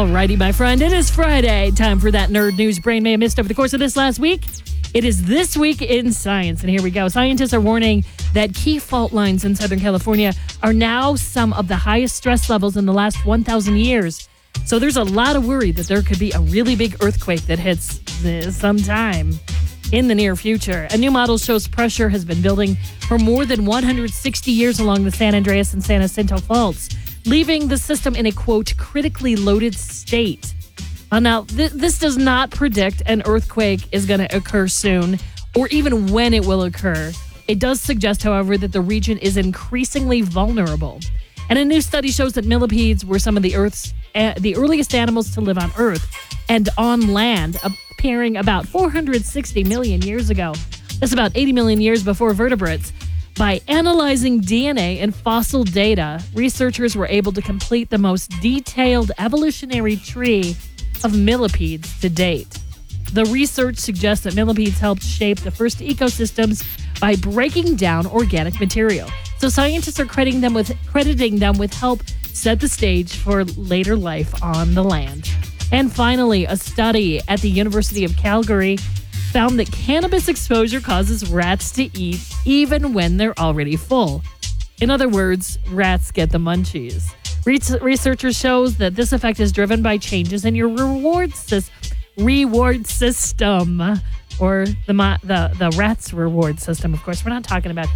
Alrighty, my friend, it is Friday. Time for that nerd news brain may have missed over the course of this last week. It is This Week in Science, and here we go. Scientists are warning that key fault lines in Southern California are now some of the highest stress levels in the last 1,000 years. So there's a lot of worry that there could be a really big earthquake that hits sometime in the near future. A new model shows pressure has been building for more than 160 years along the San Andreas and San Jacinto faults, leaving the system in a, quote, critically loaded state. Now, this does not predict an earthquake is going to occur soon or even when it will occur. It does suggest, however, that the region is increasingly vulnerable. And a new study shows that millipedes were some of the Earth's the earliest animals to live on Earth and on land, appearing about 460 million years ago. That's about 80 million years before vertebrates. By analyzing DNA and fossil data, researchers were able to complete the most detailed evolutionary tree of millipedes to date. The research suggests that millipedes helped shape the first ecosystems by breaking down organic material. So scientists are crediting them with help set the stage for later life on the land. And finally, a study at the University of Calgary found that cannabis exposure causes rats to eat even when they're already full. In other words, rats get the munchies. Researchers shows that this effect is driven by changes in your reward system, or the rat's reward system. Of course, we're not talking about